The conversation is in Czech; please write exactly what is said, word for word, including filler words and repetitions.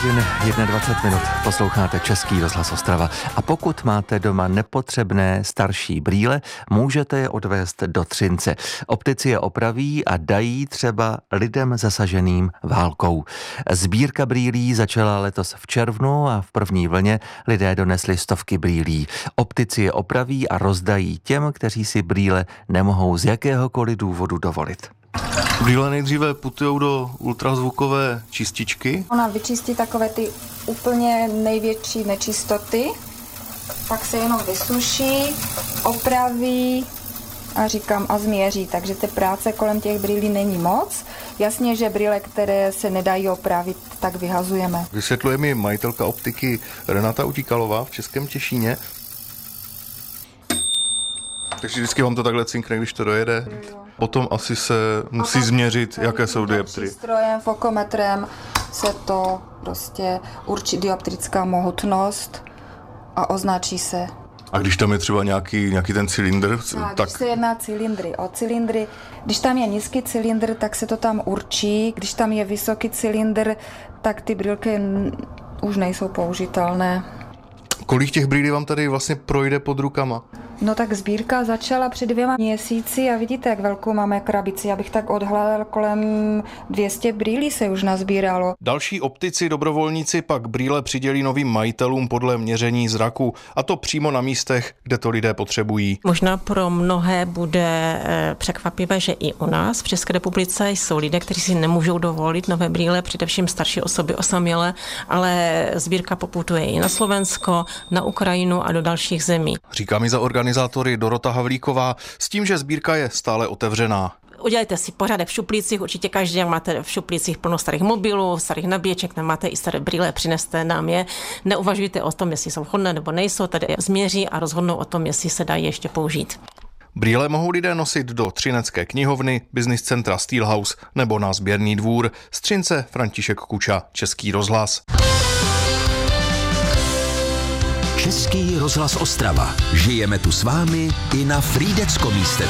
dvacet jedna minut posloucháte Český rozhlas Ostrava a pokud máte doma nepotřebné starší brýle, můžete je odvést do Třince. Optici je opraví a dají třeba lidem zasaženým válkou. Sbírka brýlí začala letos v červnu a v první vlně lidé donesli stovky brýlí. Optici je opraví a rozdají těm, kteří si brýle nemohou z jakéhokoliv důvodu dovolit. Brýle nejdříve putujou do ultrazvukové čističky. Ona vyčistí takové ty úplně největší nečistoty, pak se jenom vysuší, opraví a říkám a změří, takže ty práce kolem těch brýlí není moc. Jasně, že brýle, které se nedají opravit, tak vyhazujeme. Vysvětluje mi majitelka optiky Renata Utíkalová v Českém Těšíně. Takže vždycky vám to takhle cinkne, když to dojede. Potom asi se musí Potom změřit, jaké jsou dioptrie. Přístrojem, fokometrem se to prostě určí dioptrická mohutnost a označí se. A když tam je třeba nějaký, nějaký ten cylindr, tak... tak... Když se jedná cylindry, o cylindry, když tam je nízký cylindr, tak se to tam určí. Když tam je vysoký cylindr, tak ty brýlky už nejsou použitelné. Kolik těch brýlí vám tady vlastně projde pod rukama? No tak sbírka začala před dvěma měsíci a vidíte, jak velkou máme krabici. Já bych tak odhledal kolem dvě stě brýlí se už nazbíralo. Další optici dobrovolníci pak brýle přidělí novým majitelům podle měření zraku, a to přímo na místech, kde to lidé potřebují. Možná pro mnohé bude překvapivé, že i u nás v České republice jsou lidé, kteří si nemůžou dovolit nové brýle, především starší osoby osamělé, ale sbírka poputuje i na Slovensko, na Ukrajinu a do dalších zemí. Říká mi za organizátory Dorota Havlíková s tím, že sbírka je stále otevřená. Udělejte si pořádek v šuplících, určitě každý, jak máte v šuplících plno starých mobilů, starých nabíječek, nemáte i staré brýle, přineste nám je. Neuvažujte o tom, jestli jsou vhodné nebo nejsou, tady změří a rozhodnou o tom, jestli se dají ještě použít. Brýle mohou lidé nosit do Třinecké knihovny, business centra Steelhouse nebo na sběrný dvůr. Z Třince František Kuča, Český rozhlas. Český rozhlas Ostrava. Žijeme tu s vámi i na Frýdecko místech.